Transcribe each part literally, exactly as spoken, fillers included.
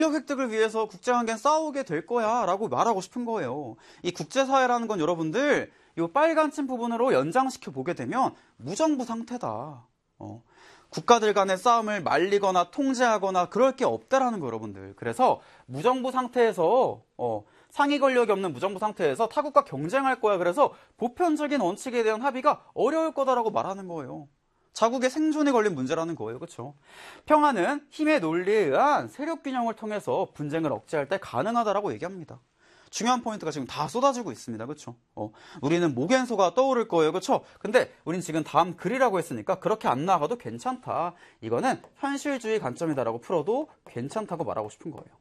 권력 획득을 위해서 국제관계는 싸우게 될 거야 라고 말하고 싶은 거예요. 이 국제사회라는 건 여러분들 이 빨간 침 부분으로 연장시켜 보게 되면 무정부 상태다. 어, 국가들 간의 싸움을 말리거나 통제하거나 그럴 게 없다라는 거 여러분들. 그래서 무정부 상태에서 어, 상위 권력이 없는 무정부 상태에서 타국과 경쟁할 거야. 그래서 보편적인 원칙에 대한 합의가 어려울 거다라고 말하는 거예요. 자국의 생존에 걸린 문제라는 거예요. 그렇죠? 평화는 힘의 논리에 의한 세력 균형을 통해서 분쟁을 억제할 때 가능하다라고 얘기합니다. 중요한 포인트가 지금 다 쏟아지고 있습니다. 그렇죠? 어, 우리는 모겐소가 떠오를 거예요. 그렇죠? 근데 우린 지금 다음 글이라고 했으니까 그렇게 안 나가도 괜찮다. 이거는 현실주의 관점이다라고 풀어도 괜찮다고 말하고 싶은 거예요.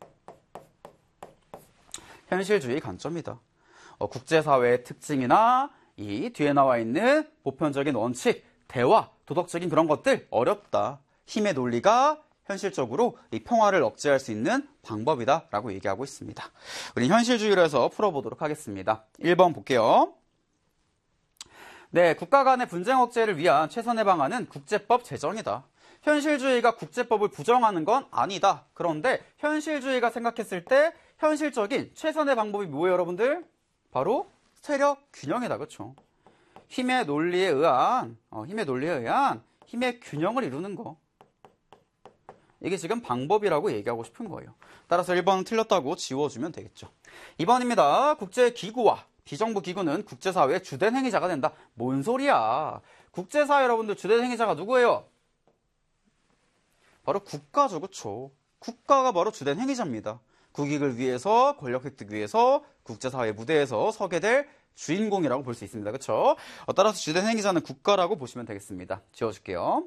현실주의 관점이다. 어, 국제사회의 특징이나 이 뒤에 나와 있는 보편적인 원칙, 대화, 도덕적인 그런 것들 어렵다. 힘의 논리가 현실적으로 이 평화를 억제할 수 있는 방법이다 라고 얘기하고 있습니다. 우리 현실주의로 해서 풀어보도록 하겠습니다. 일 번 볼게요. 네, 국가 간의 분쟁 억제를 위한 최선의 방안은 국제법 제정이다. 현실주의가 국제법을 부정하는 건 아니다. 그런데 현실주의가 생각했을 때 현실적인 최선의 방법이 뭐예요, 여러분들? 바로 세력 균형이다. 그렇죠? 힘의 논리에 의한 어, 힘의 논리에 의한 힘의 균형을 이루는 거. 이게 지금 방법이라고 얘기하고 싶은 거예요. 따라서 일 번은 틀렸다고 지워주면 되겠죠. 이 번입니다. 국제기구와 비정부 기구는 국제사회의 주된 행위자가 된다. 뭔 소리야? 국제사회 여러분들 주된 행위자가 누구예요? 바로 국가죠. 그렇죠? 국가가 바로 주된 행위자입니다. 국익을 위해서 권력 획득 위해서 국제사회 무대에서 서게 될 주인공이라고 볼 수 있습니다. 그렇죠? 어, 따라서 주된 행위자는 국가라고 보시면 되겠습니다. 지워줄게요.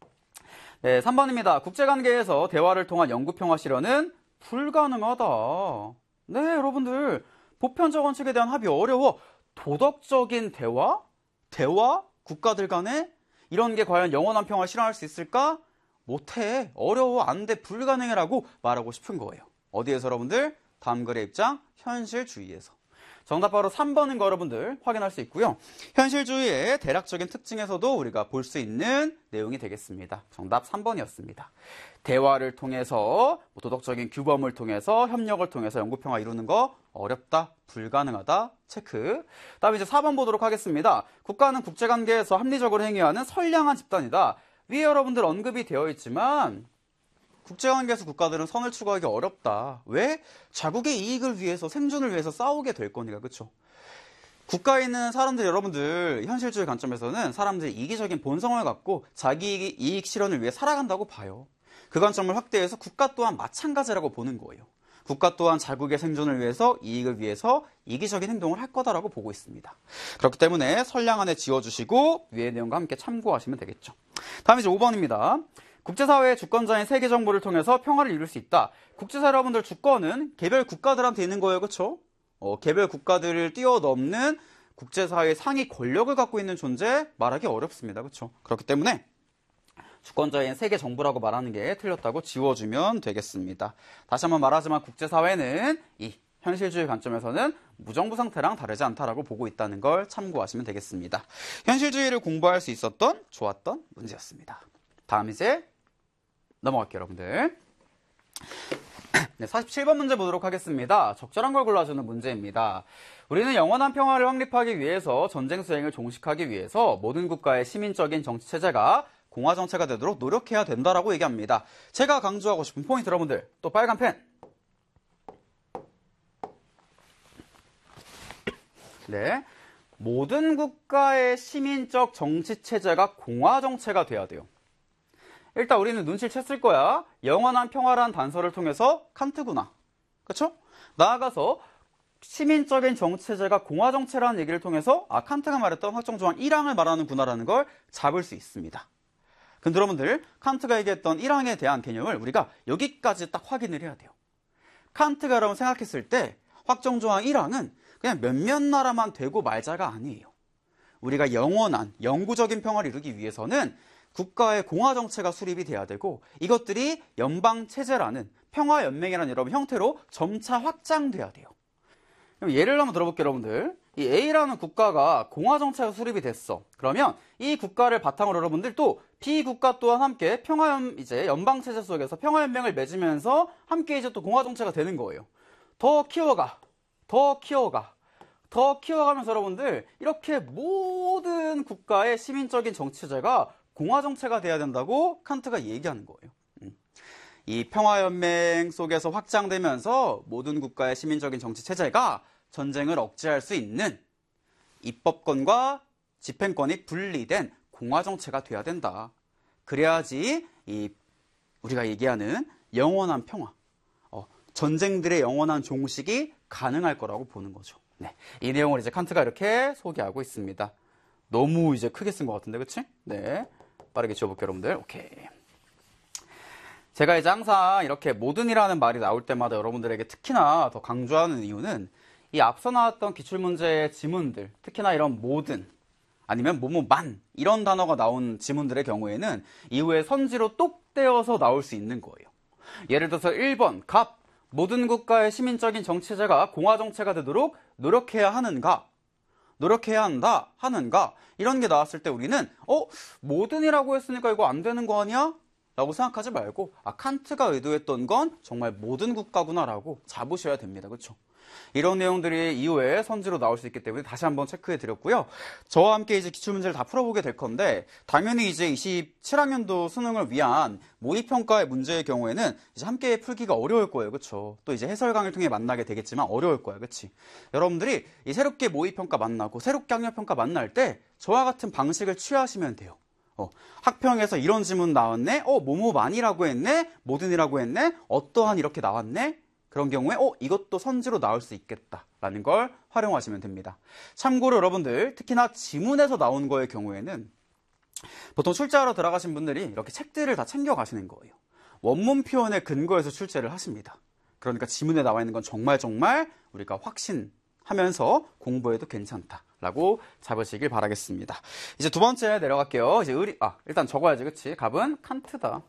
네, 삼 번입니다. 국제관계에서 대화를 통한 영구평화 실현은 불가능하다. 네, 여러분들 보편적 원칙에 대한 합의 어려워. 도덕적인 대화? 대화? 국가들 간에? 이런 게 과연 영원한 평화를 실현할 수 있을까? 못해. 어려워. 안 돼. 불가능해라고 말하고 싶은 거예요. 어디에서 여러분들? 다음 글의 입장 현실주의에서. 정답 바로 삼 번인 거 여러분들 확인할 수 있고요. 현실주의의 대략적인 특징에서도 우리가 볼 수 있는 내용이 되겠습니다. 정답 삼 번이었습니다. 대화를 통해서 도덕적인 규범을 통해서 협력을 통해서 영구평화 이루는 거 어렵다, 불가능하다, 체크. 다음에 이제 사 번 보도록 하겠습니다. 국가는 국제관계에서 합리적으로 행위하는 선량한 집단이다. 위에 여러분들 언급이 되어 있지만 국제관계에서 국가들은 선을 추구하기 어렵다. 왜? 자국의 이익을 위해서 생존을 위해서 싸우게 될 거니까. 그렇죠? 국가에 있는 사람들 여러분들 현실주의 관점에서는 사람들이 이기적인 본성을 갖고 자기 이익 실현을 위해 살아간다고 봐요. 그 관점을 확대해서 국가 또한 마찬가지라고 보는 거예요. 국가 또한 자국의 생존을 위해서 이익을 위해서 이기적인 행동을 할 거다라고 보고 있습니다. 그렇기 때문에 선량한에 지워주시고 위의 내용과 함께 참고하시면 되겠죠. 다음 이제 오 번입니다. 국제사회의 주권자인 세계 정부를 통해서 평화를 이룰 수 있다. 국제사회 여러분들 주권은 개별 국가들한테 있는 거예요. 그렇죠? 어, 개별 국가들을 뛰어넘는 국제사회의 상위 권력을 갖고 있는 존재 말하기 어렵습니다. 그렇죠? 그렇기 때문에 주권자인 세계 정부라고 말하는 게 틀렸다고 지워주면 되겠습니다. 다시 한번 말하지만 국제사회는 이 현실주의 관점에서는 무정부 상태랑 다르지 않다라고 보고 있다는 걸 참고하시면 되겠습니다. 현실주의를 공부할 수 있었던 좋았던 문제였습니다. 다음 이제 넘어갈게요, 여러분들. 네, 사십칠 번 문제 보도록 하겠습니다. 적절한 걸 골라주는 문제입니다. 우리는 영원한 평화를 확립하기 위해서 전쟁 수행을 종식하기 위해서 모든 국가의 시민적인 정치체제가 공화정체가 되도록 노력해야 된다라고 얘기합니다. 제가 강조하고 싶은 포인트 여러분들, 또 빨간 펜. 네, 모든 국가의 시민적 정치체제가 공화정체가 돼야 돼요. 일단 우리는 눈치를 챘을 거야. 영원한 평화란 단서를 통해서 칸트구나. 그렇죠? 나아가서 시민적인 정치체제가 공화정체라는 얘기를 통해서 아 칸트가 말했던 확정조항 일 항을 말하는구나라는 걸 잡을 수 있습니다. 근데 여러분들 칸트가 얘기했던 일 항에 대한 개념을 우리가 여기까지 딱 확인을 해야 돼요. 칸트가 여러분 생각했을 때 확정조항 일 항은 그냥 몇몇 나라만 되고 말자가 아니에요. 우리가 영원한 영구적인 평화를 이루기 위해서는 국가의 공화정체가 수립이 돼야 되고 이것들이 연방체제라는 평화연맹이라는 여러분 형태로 점차 확장돼야 돼요. 그럼 예를 한번 들어볼게요, 여러분들. 이 A라는 국가가 공화정체가 수립이 됐어. 그러면 이 국가를 바탕으로 여러분들 또 B 국가 또한 함께 평화연, 이제 연방체제 속에서 평화연맹을 맺으면서 함께 이제 또 공화정체가 되는 거예요. 더 키워가, 더 키워가, 더 키워가면서 여러분들 이렇게 모든 국가의 시민적인 정치제가 공화정체가 돼야 된다고 칸트가 얘기하는 거예요. 이 평화연맹 속에서 확장되면서 모든 국가의 시민적인 정치체제가 전쟁을 억제할 수 있는 입법권과 집행권이 분리된 공화정체가 돼야 된다. 그래야지 이 우리가 얘기하는 영원한 평화, 어, 전쟁들의 영원한 종식이 가능할 거라고 보는 거죠. 네, 이 내용을 이제 칸트가 이렇게 소개하고 있습니다. 너무 이제 크게 쓴 것 같은데, 그치? 네, 빠르게 지워볼게요, 여러분들. 오케이. 제가 이제 항상 이렇게 모든이라는 말이 나올 때마다 여러분들에게 특히나 더 강조하는 이유는 이 앞서 나왔던 기출문제의 지문들, 특히나 이런 모든, 아니면 뭐뭐만 이런 단어가 나온 지문들의 경우에는 이후에 선지로 똑 떼어서 나올 수 있는 거예요. 예를 들어서 일 번 갑, 모든 국가의 시민적인 정치제가 공화정체가 되도록 노력해야 하는가, 노력해야 한다, 하는가, 이런 게 나왔을 때 우리는 어? 모든이라고 했으니까 이거 안 되는 거 아니야? 라고 생각하지 말고 아, 칸트가 의도했던 건 정말 모든 국가구나 라고 잡으셔야 됩니다. 그렇죠? 이런 내용들이 이후에 선지로 나올 수 있기 때문에 다시 한번 체크해 드렸고요. 저와 함께 이제 기출문제를 다 풀어보게 될 건데, 당연히 이제 이십칠 학년도 수능을 위한 모의평가의 문제의 경우에는 이제 함께 풀기가 어려울 거예요. 그렇죠? 또 이제 해설 강의를 통해 만나게 되겠지만 어려울 거야. 그렇지? 여러분들이 이 새롭게 모의평가 만나고 새롭게 학력평가 만날 때 저와 같은 방식을 취하시면 돼요. 어, 학평에서 이런 지문 나왔네? 어, 뭐뭐만이라고 했네? 모든이라고 했네? 어떠한 이렇게 나왔네? 그런 경우에 어, 이것도 선지로 나올 수 있겠다라는 걸 활용하시면 됩니다. 참고로 여러분들 특히나 지문에서 나온 거의 경우에는 보통 출제하러 들어가신 분들이 이렇게 책들을 다 챙겨 가시는 거예요. 원문 표현에 근거해서 출제를 하십니다. 그러니까 지문에 나와 있는 건 정말 정말 우리가 확신하면서 공부해도 괜찮다라고 잡으시길 바라겠습니다. 이제 두 번째 내려갈게요. 이제 의리, 아, 일단 적어야지, 그치? 갑은 칸트다.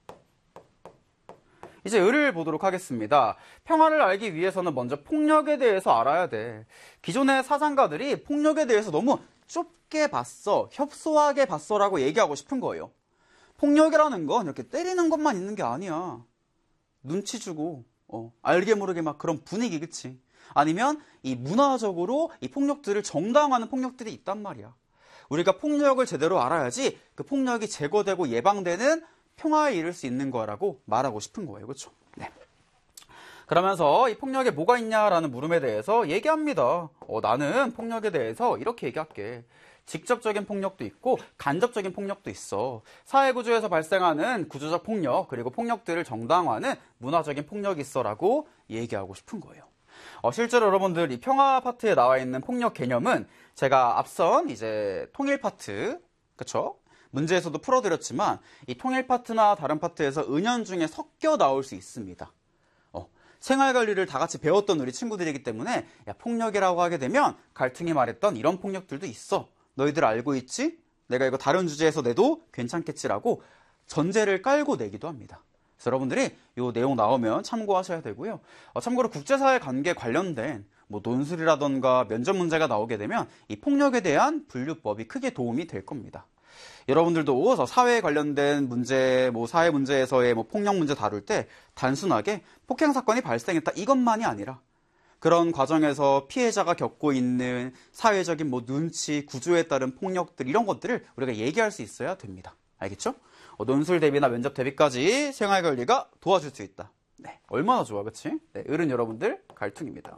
이제 을을 보도록 하겠습니다. 평화를 알기 위해서는 먼저 폭력에 대해서 알아야 돼. 기존의 사상가들이 폭력에 대해서 너무 좁게 봤어, 협소하게 봤어라고 얘기하고 싶은 거예요. 폭력이라는 건 이렇게 때리는 것만 있는 게 아니야. 눈치 주고 어, 알게 모르게 막 그런 분위기, 그치? 아니면 이 문화적으로 이 폭력들을 정당화하는 폭력들이 있단 말이야. 우리가 폭력을 제대로 알아야지 그 폭력이 제거되고 예방되는 평화에 이를 수 있는 거라고 말하고 싶은 거예요. 그렇죠? 네. 그러면서 이 폭력에 뭐가 있냐라는 물음에 대해서 얘기합니다. 어, 나는 폭력에 대해서 이렇게 얘기할게. 직접적인 폭력도 있고 간접적인 폭력도 있어. 사회구조에서 발생하는 구조적 폭력, 그리고 폭력들을 정당화하는 문화적인 폭력이 있어라고 얘기하고 싶은 거예요. 어, 실제로 여러분들 이 평화 파트에 나와 있는 폭력 개념은 제가 앞선 이제 통일 파트, 그쵸? 문제에서도 풀어드렸지만 이 통일 파트나 다른 파트에서 은연중에 섞여 나올 수 있습니다. 어, 생활관리를 다 같이 배웠던 우리 친구들이기 때문에 야, 폭력이라고 하게 되면 갈등이 말했던 이런 폭력들도 있어. 너희들 알고 있지? 내가 이거 다른 주제에서 내도 괜찮겠지라고 전제를 깔고 내기도 합니다. 그래서 여러분들이 이 내용 나오면 참고하셔야 되고요. 어, 참고로 국제사회 관계 관련된 뭐 논술이라던가 면접 문제가 나오게 되면 이 폭력에 대한 분류법이 크게 도움이 될 겁니다. 여러분들도 사회에 관련된 문제, 뭐 사회 문제에서의 뭐 폭력 문제 다룰 때 단순하게 폭행 사건이 발생했다 이것만이 아니라 그런 과정에서 피해자가 겪고 있는 사회적인 뭐 눈치, 구조에 따른 폭력들 이런 것들을 우리가 얘기할 수 있어야 됩니다. 알겠죠? 어, 논술 대비나 면접 대비까지 생활관리가 도와줄 수 있다. 네, 얼마나 좋아, 그치? 네, 을은 여러분들 갈등입니다.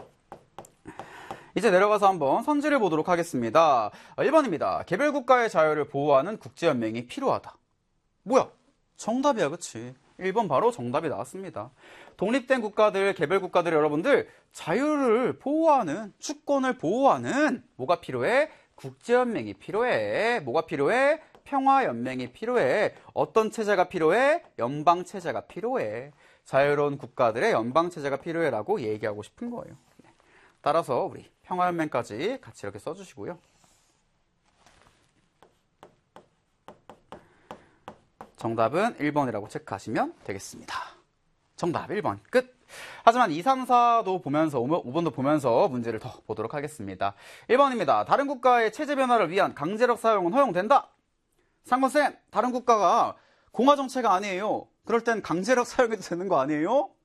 이제 내려가서 한번 선지를 보도록 하겠습니다. 일 번입니다. 개별 국가의 자유를 보호하는 국제연맹이 필요하다. 뭐야? 정답이야, 그치? 일 번 바로 정답이 나왔습니다. 독립된 국가들, 개별 국가들 여러분들 자유를 보호하는, 주권을 보호하는 뭐가 필요해? 국제연맹이 필요해. 뭐가 필요해? 평화연맹이 필요해. 어떤 체제가 필요해? 연방체제가 필요해. 자유로운 국가들의 연방체제가 필요해라고 얘기하고 싶은 거예요. 따라서 우리 평화연맹까지 같이 이렇게 써주시고요. 정답은 일 번이라고 체크하시면 되겠습니다. 정답 일 번 끝. 하지만 이, 삼, 사도 보면서 오 번도 보면서 문제를 더 보도록 하겠습니다. 일 번입니다. 다른 국가의 체제 변화를 위한 강제력 사용은 허용된다. 상권쌤, 다른 국가가 공화 정체가 아니에요. 그럴 땐 강제력 사용해도 되는 거 아니에요?